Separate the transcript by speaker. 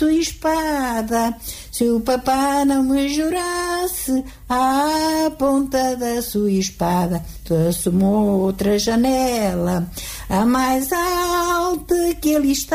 Speaker 1: tua espada. Se o papá não me jurasse, à ponta da sua espada, trouxe-me outra janela, a mais alta que ele está.